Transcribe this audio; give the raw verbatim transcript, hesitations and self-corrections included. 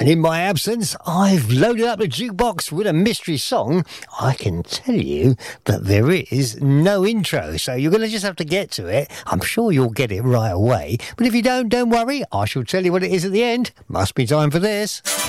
And in my absence, I've loaded up the jukebox with a mystery song. I can tell you that there is no intro, so you're going to just have to get to it. I'm sure you'll get it right away. But if you don't, don't worry. I shall tell you what it is at the end. Must be time for this.